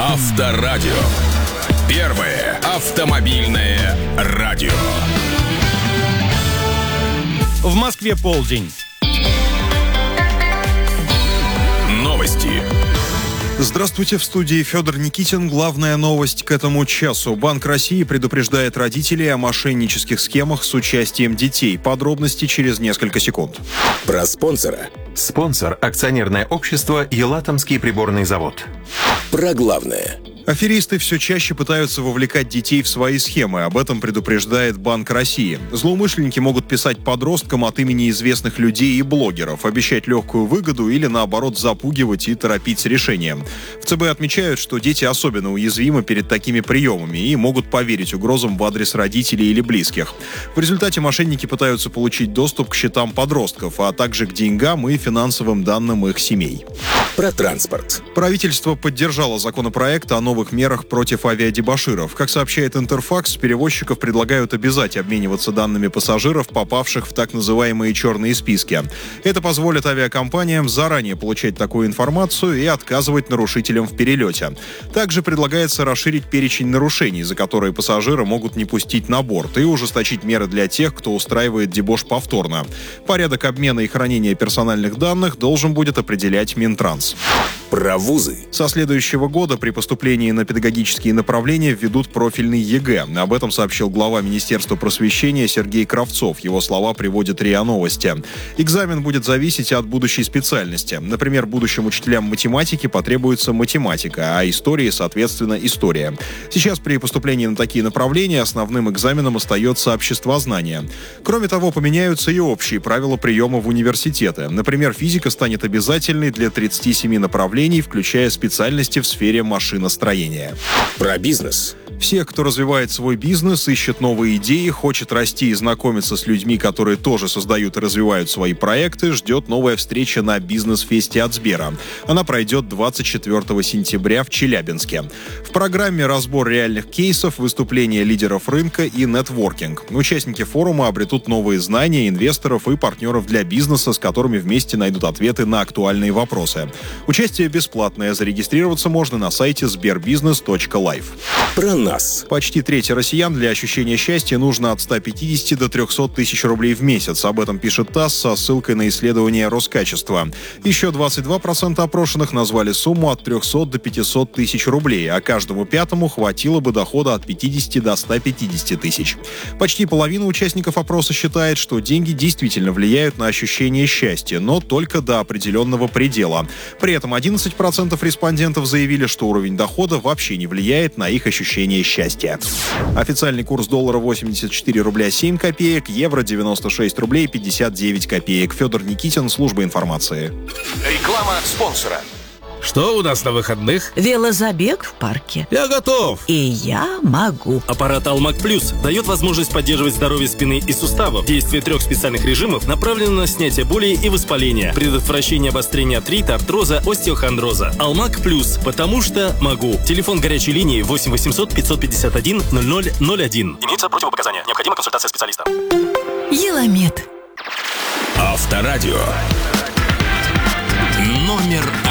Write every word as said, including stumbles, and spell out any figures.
Авторадио. Первое автомобильное радио. В Москве полдень. Новости. Здравствуйте, в студии Федор Никитин. Главная новость к этому часу. Банк России предупреждает родителей о мошеннических схемах с участием детей. Подробности через несколько секунд. Про спонсора. Спонсор – акционерное общество «Елатомский приборный завод». Про главное. Аферисты все чаще пытаются вовлекать детей в свои схемы. Об этом предупреждает Банк России. Злоумышленники могут писать подросткам от имени известных людей и блогеров, обещать легкую выгоду или, наоборот, запугивать и торопить с решением. В ЦБ отмечают, что дети особенно уязвимы перед такими приемами и могут поверить угрозам в адрес родителей или близких. В результате мошенники пытаются получить доступ к счетам подростков, а также к деньгам и финансовым данным их семей. Про транспорт. Правительство поддержало законопроект о новых мерах против авиадебоширов. Как сообщает Интерфакс, перевозчиков предлагают обязать обмениваться данными пассажиров, попавших в так называемые черные списки. Это позволит авиакомпаниям заранее получать такую информацию и отказывать нарушителям в перелете. Также предлагается расширить перечень нарушений, за которые пассажиры могут не пустить на борт, и ужесточить меры для тех, кто устраивает дебош повторно. Порядок обмена и хранения персональных данных должен будет определять Минтранс. Про вузы. Со следующего года при поступлении на педагогические направления введут профильный ЕГЭ. Об этом сообщил глава Министерства просвещения Сергей Кравцов. Его слова приводят РИА Новости. Экзамен будет зависеть от будущей специальности. Например, будущим учителям математики потребуется математика, а истории, соответственно, история. Сейчас при поступлении на такие направления основным экзаменом остается обществознание. Кроме того, поменяются и общие правила приема в университеты. Например, физика станет обязательной для тридцати семи направлений, включая специальности в сфере машиностроения. Про бизнес. Все, кто развивает свой бизнес, ищет новые идеи, хочет расти и знакомиться с людьми, которые тоже создают и развивают свои проекты, ждет новая встреча на бизнес-фесте от Сбера. Она пройдет двадцать четвёртого сентября в Челябинске. В программе разбор реальных кейсов, выступления лидеров рынка и нетворкинг. Участники форума обретут новые знания инвесторов и партнеров для бизнеса, с которыми вместе найдут ответы на актуальные вопросы. Участие бесплатное. Зарегистрироваться можно на сайте сбербизнес точка лайф. Про нас. Почти треть россиян для ощущения счастья нужно от ста пятидесяти до трехсот тысяч рублей в месяц. Об этом пишет ТАСС со ссылкой на исследование Роскачества. Еще двадцать два процента опрошенных назвали сумму от трехсот до пятисот тысяч рублей, а каждому пятому хватило бы дохода от пятидесяти до ста пятидесяти тысяч. Почти половина участников опроса считает, что деньги действительно влияют на ощущение счастья, но только до определенного предела. При этом одиннадцать процентов респондентов заявили, что уровень дохода вообще не влияет на их ощущение счастья. Официальный курс доллара восемьдесят четыре рубля семь копеек, евро девяносто шесть рублей пятьдесят девять копеек. Федор Никитин, служба информации. Реклама спонсора. Что у нас на выходных? Велозабег в парке. Я готов. И я могу. Аппарат Алмак Плюс дает возможность поддерживать здоровье спины и суставов. Действие трех специальных режимов направлено на снятие боли и воспаления, предотвращение обострения артрита, артроза, остеохондроза. Алмак Плюс, потому что могу. Телефон горячей линии восемь восемьсот пятьсот пятьдесят один ноль ноль ноль один. Имеются противопоказания. Необходима консультация специалиста. Еламед. Авторадио. Номер один.